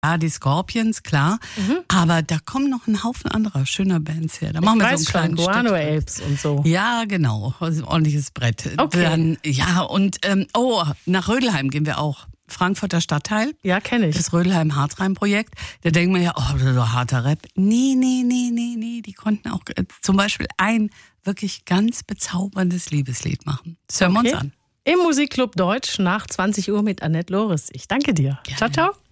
Ja, die Scorpions, klar. Aber da kommen noch ein Haufen anderer schöner Bands her. Da machen wir so einen kleinen Guano Stück. Apes und so. Ja, genau. Also ein ordentliches Brett. Okay. Dann, ja, und nach Rödelheim gehen wir auch. Frankfurter Stadtteil. Ja, kenne ich. Das Rödelheim-Hartreim-Projekt. Da denkt man ja, oh, das ist doch harter Rap. Nee. Die konnten auch zum Beispiel ein wirklich ganz bezauberndes Liebeslied machen. Das hören wir uns an. Im Musikclub Deutsch nach 20 Uhr mit Annette Loris. Ich danke dir. Gerne. Ciao, ciao.